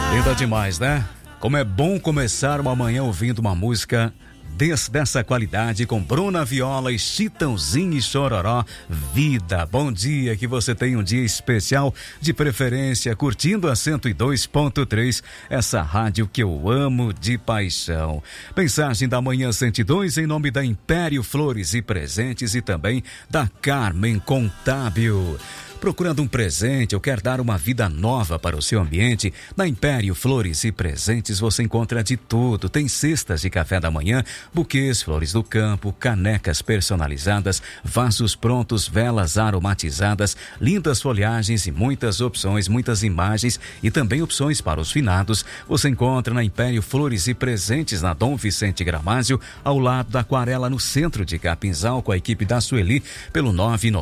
Linda demais, né? Como é bom começar uma manhã ouvindo uma música dessa qualidade com Bruna Viola e Chitãozinho e Chororó. Vida, bom dia, que você tenha um dia especial, de preferência curtindo a 102.3, essa rádio que eu amo de paixão. Mensagem da manhã 102 em nome da Império Flores e Presentes e também da Carmen Contábil. Procurando um presente ou quer dar uma vida nova para o seu ambiente? Na Império Flores e Presentes você encontra de tudo. Tem cestas de café da manhã, buquês, flores do campo, canecas personalizadas, vasos prontos, velas aromatizadas, lindas folhagens e muitas opções, muitas imagens e também opções para os finados. Você encontra na Império Flores e Presentes, na Dom Vicente Gramásio, ao lado da Aquarela, no centro de Capinzal, com a equipe da Sueli, pelo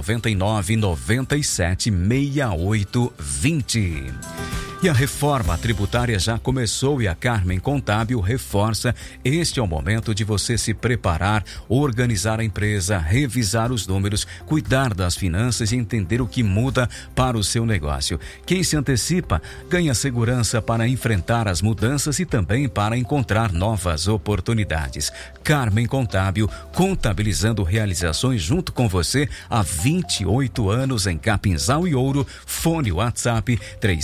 999-976820. E a reforma tributária já começou e a Carmen Contábil reforça: este é o momento de você se preparar, organizar a empresa, revisar os números, cuidar das finanças e entender o que muda para o seu negócio. Quem se antecipa ganha segurança para enfrentar as mudanças e também para encontrar novas oportunidades. Carmen Contábil, contabilizando realizações junto com você há 28 anos em Capinzal e Ouro. Fone WhatsApp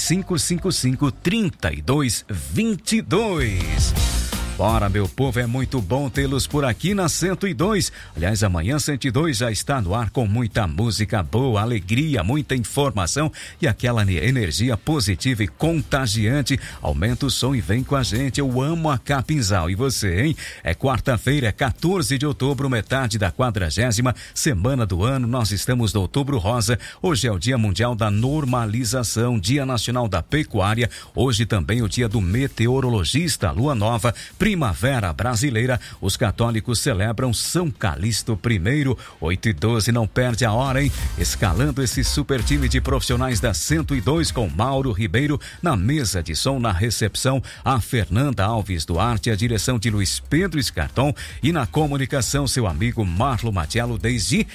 3555-3222. Bora, meu povo, é muito bom tê-los por aqui na 102. Aliás, amanhã 102 já está no ar com muita música boa, alegria, muita informação e aquela energia positiva e contagiante. Aumenta o som e vem com a gente. Eu amo a Capinzal. E você, hein? É quarta-feira, 14 de outubro, metade da 40ª semana do ano. Nós estamos no Outubro Rosa. Hoje é o Dia Mundial da Normalização, Dia Nacional da Pecuária. Hoje também o Dia do Meteorologista, Lua Nova, Primavera Brasileira. Os católicos celebram São Calixto I. 8:12, não perde a hora, hein? Escalando esse super time de profissionais da 102 com Mauro Ribeiro na mesa de som, na recepção, a Fernanda Alves Duarte, a direção de Luiz Pedro Escarton e na comunicação seu amigo Marlo Matiello desde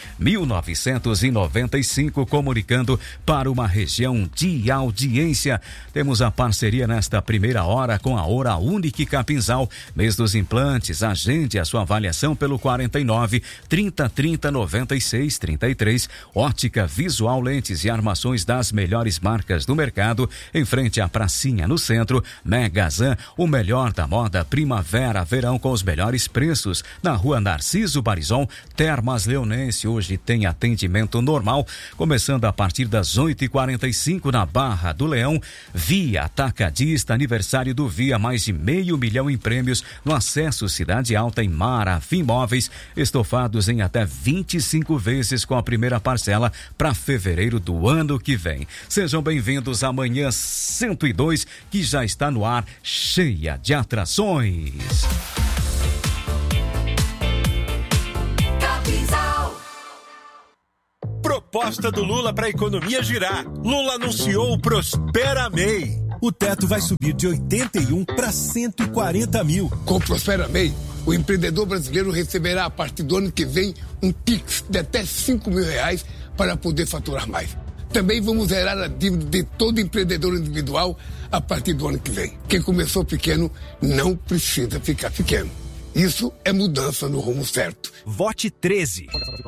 1995, comunicando para uma região de audiência. Temos a parceria nesta primeira hora com a Hora Unique Capinzal. Mês dos implantes, agende a sua avaliação pelo 49-3030-9633. Ótica Visual, lentes e armações das melhores marcas do mercado, em frente à pracinha no centro. Megazan, o melhor da moda primavera, verão com os melhores preços. Na rua Narciso Barizon, Termas Leonense, hoje tem atendimento normal, começando a partir das 8h45 na Barra do Leão. Via Atacadista, aniversário do Via, mais de 500 mil em prêmios no acesso Cidade Alta em Maravi Imóveis, estofados em até 25 vezes com a primeira parcela para fevereiro do ano que vem. Sejam bem-vindos à Manhã 102, que já está no ar, cheia de atrações. Proposta do Lula para a economia girar. Lula anunciou o Prospera MEI. O teto vai subir de 81 para 140 mil. Com o Prospera MEI, o empreendedor brasileiro receberá a partir do ano que vem um Pix de até R$5.000 para poder faturar mais. Também vamos zerar a dívida de todo empreendedor individual a partir do ano que vem. Quem começou pequeno não precisa ficar pequeno. Isso é mudança no rumo certo. Vote 13.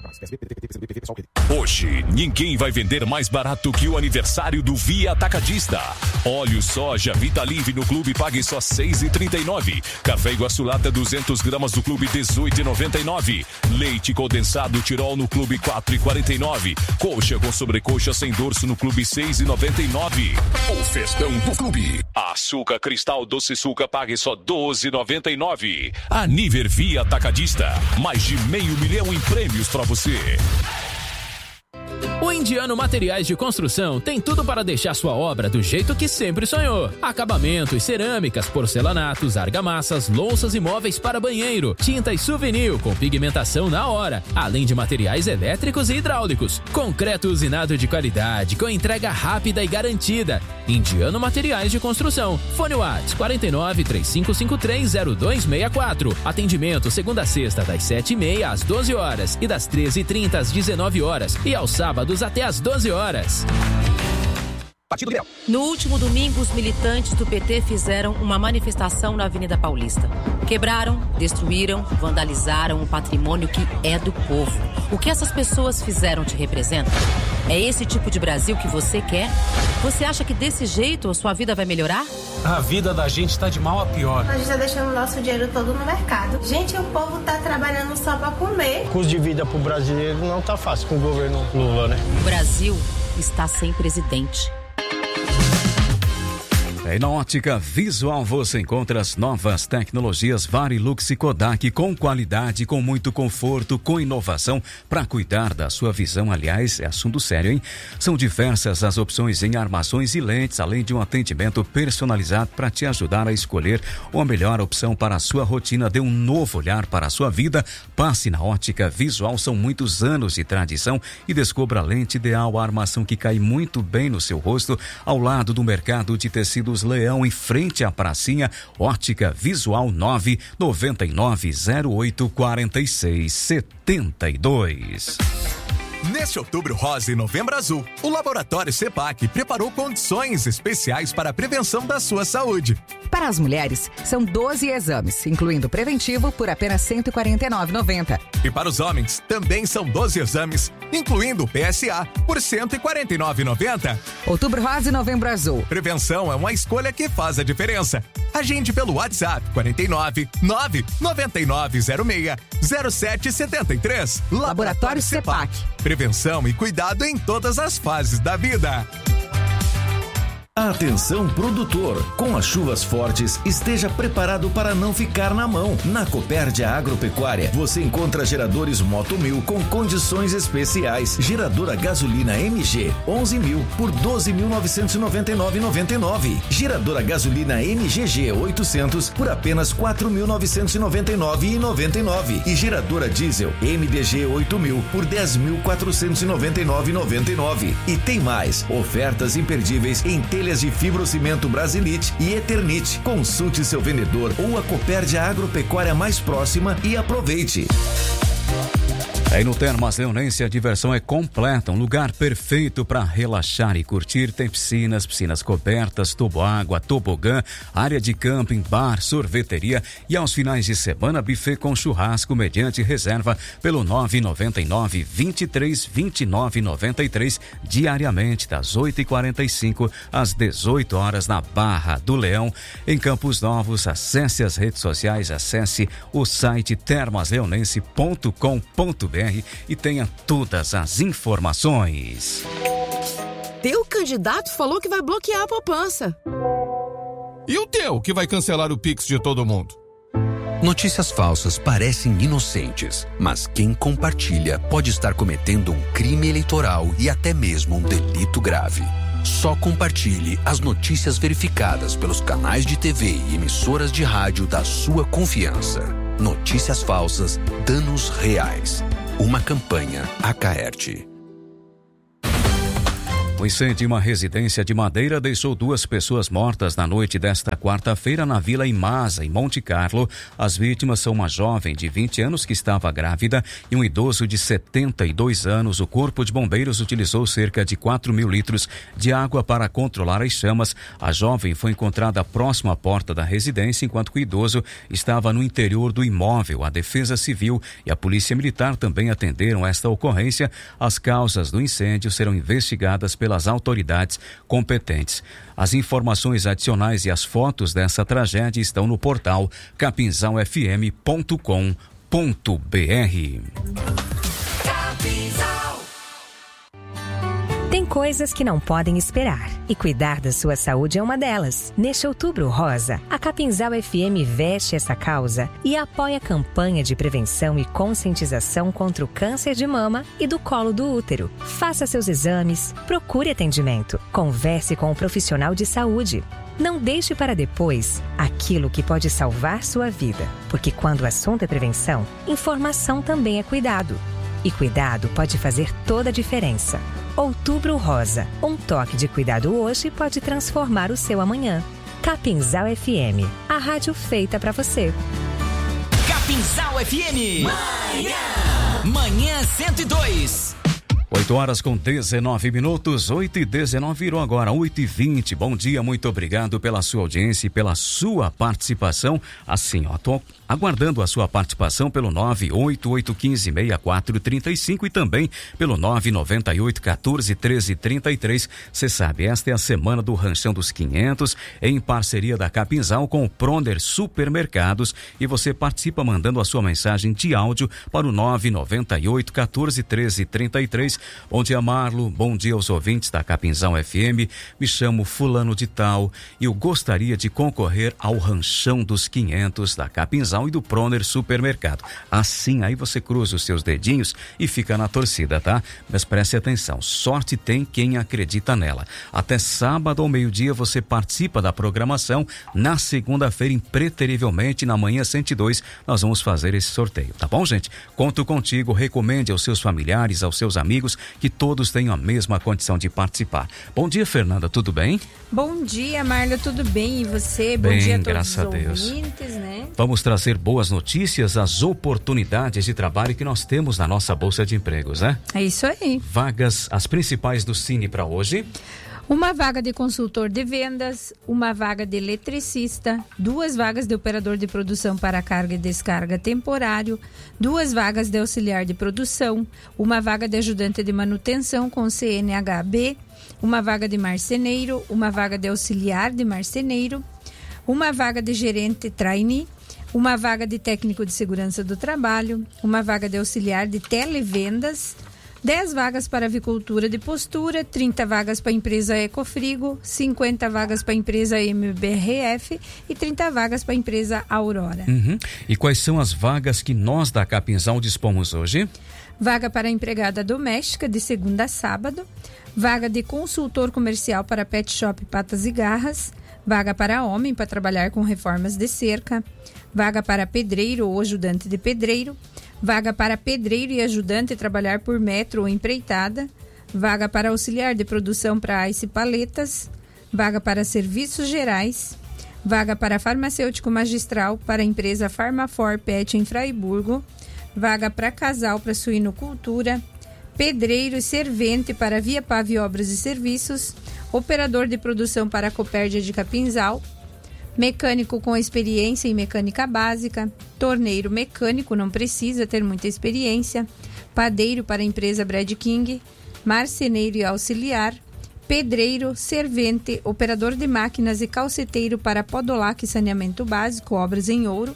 Hoje, ninguém vai vender mais barato que o aniversário do Via Atacadista. Óleo soja Vitalive no Clube pague só R$ 6,39. Café Iguaçu Lata 200 gramas do Clube R$ 18,99. Leite condensado Tirol no Clube R$ 4,49. Coxa com sobrecoxa sem dorso no Clube R$ 6,99. O festão do Clube. Açúcar Cristal Doce Suca pague só R$ 12,99. Aniver Via Atacadista. Mais de 500 mil em prêmios para você. O Indiano Materiais de Construção tem tudo para deixar sua obra do jeito que sempre sonhou. Acabamentos, cerâmicas, porcelanatos, argamassas, louças e móveis para banheiro, tintas Souvenir com pigmentação na hora, além de materiais elétricos e hidráulicos. Concreto usinado de qualidade, com entrega rápida e garantida. Indiano Materiais de Construção. Fone Whats 49-3553-0264. Atendimento segunda a sexta das 7h30 às 12 horas e das 13h30 às 19 horas e aos sábados até às 12 horas. Partido Liberal. No último domingo, os militantes do PT fizeram uma manifestação na Avenida Paulista. Quebraram, destruíram, vandalizaram o patrimônio que é do povo. O que essas pessoas fizeram te representa? É esse tipo de Brasil que você quer? Você acha que desse jeito a sua vida vai melhorar? A vida da gente tá de mal a pior. A gente tá deixando o nosso dinheiro todo no mercado. Gente, o povo tá trabalhando só pra comer. O custo de vida pro brasileiro não tá fácil com o governo Lula, né? O Brasil está sem presidente. E na Ótica Visual você encontra as novas tecnologias Varilux e Kodak com qualidade, com muito conforto, com inovação para cuidar da sua visão. Aliás, é assunto sério, hein? São diversas as opções em armações e lentes, além de um atendimento personalizado para te ajudar a escolher a melhor opção para a sua rotina. Dê um novo olhar para a sua vida. Passe na Ótica Visual, são muitos anos de tradição e descubra a lente ideal, a armação que cai muito bem no seu rosto, ao lado do mercado de tecidos Leão, em frente à pracinha. Ótica Visual 999084672. Neste Outubro Rosa e Novembro Azul, o Laboratório CEPAC preparou condições especiais para a prevenção da sua saúde. Para as mulheres, são 12 exames, incluindo preventivo, por apenas R$ 149,90. E para os homens, também são 12 exames, incluindo o PSA, por R$ 149,90. Outubro Rosa e Novembro Azul. Prevenção é uma escolha que faz a diferença. Agende pelo WhatsApp 49 99906 0773. Laboratório CEPAC. Prevenção e cuidado em todas as fases da vida. Atenção produtor, com as chuvas fortes, esteja preparado para não ficar na mão. Na Copérdia Agropecuária, você encontra geradores Moto 1000 com condições especiais. Geradora gasolina MG, 11.000 por 12.999,99. Geradora gasolina MGG 800 por apenas 4.999,99. E geradora diesel MDG 8.000 por 10.499,99. E tem mais, ofertas imperdíveis em telhas de fibrocimento Brasilite e Eternite. Consulte seu vendedor ou a Copérdia Agropecuária mais próxima e aproveite. Aí no Termas Leonense a diversão é completa, um lugar perfeito para relaxar e curtir. Tem piscinas cobertas, toboágua, tobogã, área de camping, bar, sorveteria e aos finais de semana buffet com churrasco mediante reserva pelo 999 23 29 93 diariamente das 8h45 às 18 horas na Barra do Leão. Em Campos Novos, acesse as redes sociais, acesse o site termasleonense.com.br e tenha todas as informações. Teu candidato falou que vai bloquear a poupança. E o teu, que vai cancelar o Pix de todo mundo? Notícias falsas parecem inocentes, mas quem compartilha pode estar cometendo um crime eleitoral e até mesmo um delito grave. Só compartilhe as notícias verificadas pelos canais de TV e emissoras de rádio da sua confiança. Notícias falsas, danos reais. Uma campanha Acaerte. O incêndio em uma residência de Madeira deixou 2 pessoas mortas na noite desta quarta-feira na Vila Imasa, em Monte Carlo. As vítimas são uma jovem de 20 anos que estava grávida e um idoso de 72 anos. O Corpo de Bombeiros utilizou cerca de 4.000 litros de água para controlar as chamas. A jovem foi encontrada próximo à porta da residência, enquanto que o idoso estava no interior do imóvel. A Defesa Civil e a Polícia Militar também atenderam esta ocorrência. As causas do incêndio serão investigadas pelas autoridades competentes. As informações adicionais e as fotos dessa tragédia estão no portal capinzalfm.com.br. Tem coisas que não podem esperar e cuidar da sua saúde é uma delas. Neste Outubro Rosa, a Capinzal FM veste essa causa e apoia a campanha de prevenção e conscientização contra o câncer de mama e do colo do útero. Faça seus exames, procure atendimento, converse com um profissional de saúde. Não deixe para depois aquilo que pode salvar sua vida, porque quando o assunto é prevenção, informação também é cuidado. E cuidado pode fazer toda a diferença. Outubro Rosa. Um toque de cuidado hoje pode transformar o seu amanhã. Capinzal FM. A rádio feita pra você. Capinzal FM. Manhã 102. 8 horas com 19 minutos, 8h19, virou agora 8h20. Bom dia, muito obrigado pela sua audiência e pela sua participação. Assim, ó, tô aguardando a sua participação pelo 988156435 e também pelo 998141333. Você sabe, esta é a semana do Ranchão dos 500, em parceria da Capinzal com o Proner Supermercados, e você participa mandando a sua mensagem de áudio para o 998141333. Bom dia, Marlo. Bom dia aos ouvintes da Capinzal FM. Me chamo fulano de tal e eu gostaria de concorrer ao Ranchão dos 500 da Capinzal e do Proner Supermercado. Assim, aí você cruza os seus dedinhos e fica na torcida, tá? Mas preste atenção, sorte tem quem acredita nela. Até sábado ao meio-dia você participa da programação. Na segunda-feira, impreterivelmente, na manhã 102, nós vamos fazer esse sorteio, tá bom, gente? Conto contigo, recomende aos seus familiares, aos seus amigos, que todos tenham a mesma condição de participar. Bom dia, Fernanda, tudo bem? Bom dia, Marla, tudo bem? E você? Bom Bem, dia a todos graças os a Deus. ouvintes, né? Vamos trazer boas notícias, as oportunidades de trabalho que nós temos na nossa Bolsa de Empregos, né? É isso aí. Vagas, as principais do Cine para hoje. Uma vaga de consultor de vendas, uma vaga de eletricista, 2 vagas de operador de produção para carga e descarga temporário, 2 vagas de auxiliar de produção, uma vaga de ajudante de manutenção com CNHB, uma vaga de marceneiro, uma vaga de auxiliar de marceneiro, uma vaga de gerente trainee, uma vaga de técnico de segurança do trabalho, uma vaga de auxiliar de televendas, 10 vagas para avicultura de postura, 30 vagas para a empresa Ecofrigo, 50 vagas para a empresa MBRF e 30 vagas para a empresa Aurora. E quais são as vagas que nós da Capinzal dispomos hoje? Vaga para empregada doméstica de segunda a sábado, vaga de consultor comercial para Pet Shop Patas e Garras, vaga para homem para trabalhar com reformas de cerca, vaga para pedreiro ou ajudante de pedreiro, vaga para pedreiro e ajudante trabalhar por metro ou empreitada, vaga para auxiliar de produção para ice paletas, vaga para serviços gerais, vaga para farmacêutico magistral para a empresa Farmafor Pet em Fraiburgo, vaga para casal para suinocultura, pedreiro e servente para Via Pave Obras e Serviços, operador de produção para a Copérdia de Capinzal, mecânico com experiência em mecânica básica, torneiro mecânico, não precisa ter muita experiência, padeiro para a empresa Brad King, marceneiro e auxiliar, pedreiro, servente, operador de máquinas e calceteiro para Podolac Saneamento Básico, obras em Ouro,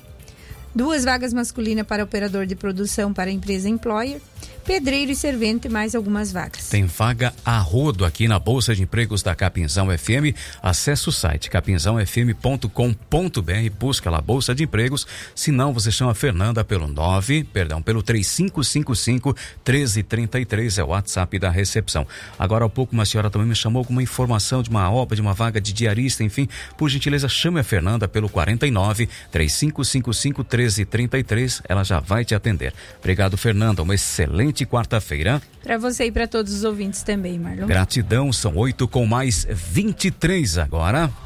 2 vagas masculinas para operador de produção para a empresa Employer, pedreiro e servente, mais algumas vagas. Tem vaga a rodo aqui na Bolsa de Empregos da Capinzal FM. Acesse o site capinzalfm.com.br, busca lá Bolsa de Empregos. Se não, você chama a Fernanda pelo 3555-1333, é o WhatsApp da recepção. Agora há pouco uma senhora também me chamou com uma informação de uma obra, de uma vaga de diarista, enfim. Por gentileza, chame a Fernanda pelo 49-3555-1333, ela já vai te atender. Obrigado, Fernanda, uma excelente quarta-feira. Para você e para todos os ouvintes também, Marlon. Gratidão, são 8 com mais 23 agora.